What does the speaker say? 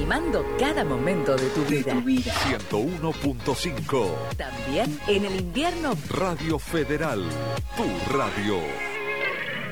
animando cada momento de tu vida. 101.5. También en el invierno. Radio Federal, tu radio.